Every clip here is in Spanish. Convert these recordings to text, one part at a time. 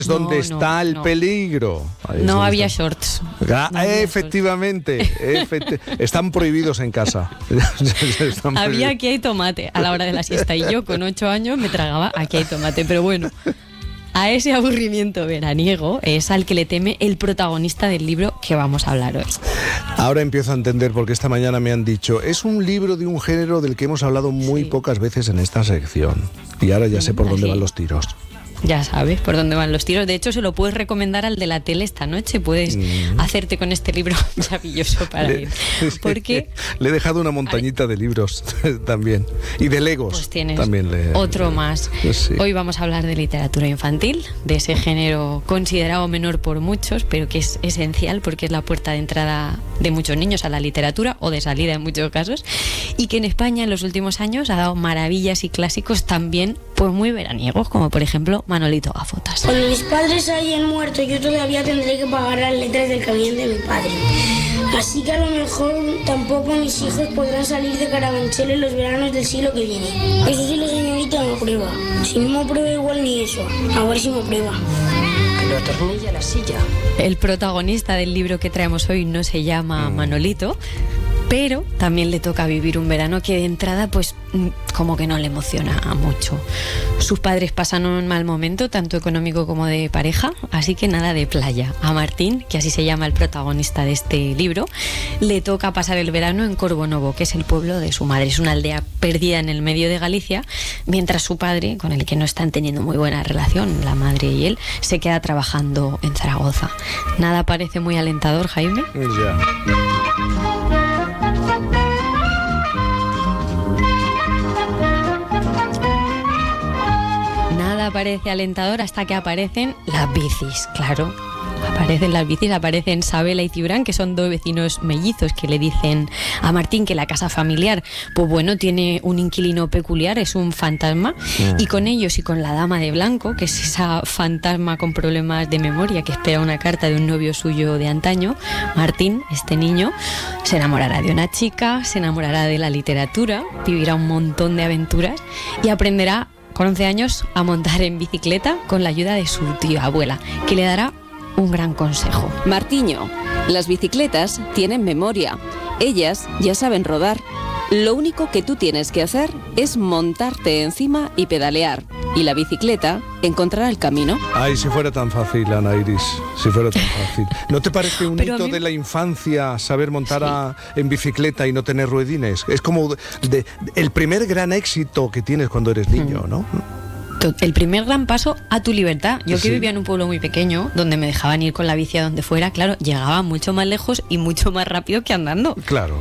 Es donde está el peligro. No había shorts. Efectivamente. Están prohibidos en casa. Había aquí hay tomate a la hora de la siesta y yo con 8 años me tragaba aquí hay tomate. Pero bueno, a ese aburrimiento veraniego es al que le teme el protagonista del libro que vamos a hablar hoy. Ahora empiezo a entender porque esta mañana me han dicho, es un libro de un género del que hemos hablado muy pocas veces en esta sección. Y ahora ya sé por dónde van los tiros. Ya sabes por dónde van los tiros. De hecho, se lo puedes recomendar al de la tele esta noche. Puedes hacerte con este libro maravilloso para ir. Porque le he dejado una montañita de libros también. Y de Legos. Pues tienes también otro más. Sí. Hoy vamos a hablar de literatura infantil, de ese género considerado menor por muchos, pero que es esencial porque es la puerta de entrada de muchos niños a la literatura, o de salida en muchos casos, y que en España en los últimos años ha dado maravillas y clásicos también pues muy veraniegos, como por ejemplo Manolito Gafotas. Cuando mis padres hayan muerto, yo todavía tendré que pagar las letras del camión de mi padre. Así que a lo mejor tampoco mis hijos podrán salir de Carabanchel en los veranos del siglo que viene. Eso sí, la señorita me aprueba. Si no me aprueba, igual ni eso. A ver si me aprueba. Que lo atornilla la silla. El protagonista del libro que traemos hoy no se llama Manolito, pero también le toca vivir un verano que de entrada pues como que no le emociona mucho. Sus padres pasan un mal momento, tanto económico como de pareja, así que nada de playa. A Martín, que así se llama el protagonista de este libro, le toca pasar el verano en Corbonovo, que es el pueblo de su madre. Es una aldea perdida en el medio de Galicia, mientras su padre, con el que no están teniendo muy buena relación, la madre y él, se queda trabajando en Zaragoza. Nada parece muy alentador, Jaime. Ya. Parece alentador hasta que aparecen las bicis, claro. Aparecen las bicis, aparecen Sabela y Cibrán, que son dos vecinos mellizos que le dicen a Martín que la casa familiar, pues bueno, tiene un inquilino peculiar, es un fantasma, y con ellos y con la dama de blanco, que es esa fantasma con problemas de memoria que espera una carta de un novio suyo de antaño, Martín, este niño, se enamorará de una chica, se enamorará de la literatura, vivirá un montón de aventuras y aprenderá con 11 años a montar en bicicleta con la ayuda de su tía abuela, que le dará un gran consejo. Martiño, las bicicletas tienen memoria. Ellas ya saben rodar. Lo único que tú tienes que hacer es montarte encima y pedalear. Y la bicicleta encontrará el camino. Ay, si fuera tan fácil, Ana Iris, si fuera tan fácil. ¿No te parece un hito de la infancia saber montar en bicicleta y no tener ruedines? Es como el primer gran éxito que tienes cuando eres niño, ¿no? El primer gran paso a tu libertad. Yo que vivía en un pueblo muy pequeño, donde me dejaban ir con la bici a donde fuera, claro, llegaba mucho más lejos y mucho más rápido que andando. Claro.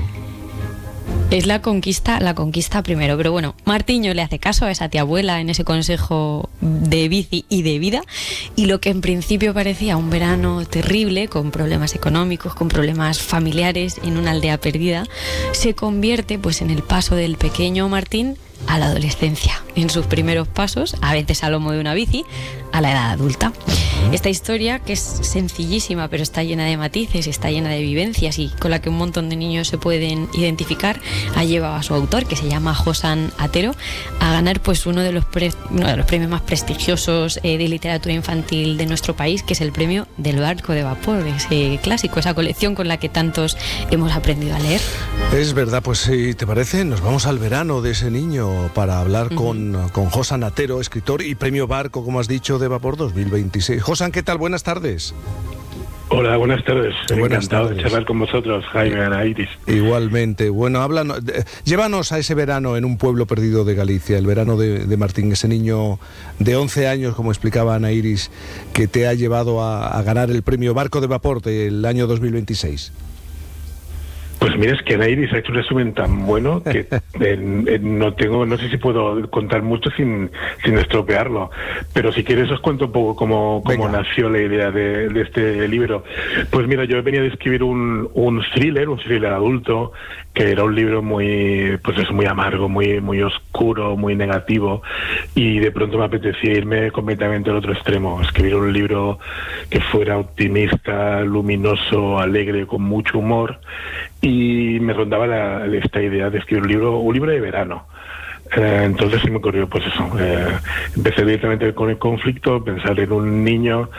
Es la conquista primero. Pero bueno, Martiño le hace caso a esa tía abuela en ese consejo de bici y de vida, y lo que en principio parecía un verano terrible, con problemas económicos, con problemas familiares, en una aldea perdida, se convierte pues en el paso del pequeño Martín a la adolescencia, en sus primeros pasos, a veces a lomo de una bici, a la edad adulta. Esta historia, que es sencillísima pero está llena de matices, está llena de vivencias y con la que un montón de niños se pueden identificar, ha llevado a su autor, que se llama Josan Atero, a ganar pues uno de los premios más prestigiosos de literatura infantil de nuestro país, que es el premio del Barco de Vapor, ese clásico, esa colección con la que tantos hemos aprendido a leer. Es verdad, pues si te parece, nos vamos al verano de ese niño para hablar con Josan Atero, escritor y premio Barco, como has dicho, de Vapor 2026. Josan, ¿qué tal? Buenas tardes. Hola, buenas tardes. Buenas Encantado tardes de charlar con vosotros, Jaime, Ana Iris. Igualmente. Bueno, llévanos a ese verano en un pueblo perdido de Galicia, el verano de Martín, ese niño de 11 años, como explicaba Ana Iris, que te ha llevado a ganar el premio Barco de Vapor del año 2026. Pues mira, es que Ana Iris ha hecho un resumen tan bueno que no sé si puedo contar mucho sin estropearlo, pero si quieres os cuento un poco cómo nació la idea de este libro. Pues mira, yo venía de escribir un thriller adulto, que era un libro muy amargo, muy oscuro, muy negativo, y de pronto me apetecía irme completamente al otro extremo, escribir un libro que fuera optimista, luminoso, alegre, con mucho humor. Y me rondaba esta idea de escribir un libro de verano. Entonces se me ocurrió, pues eso, empecé directamente con el conflicto, pensar en un niño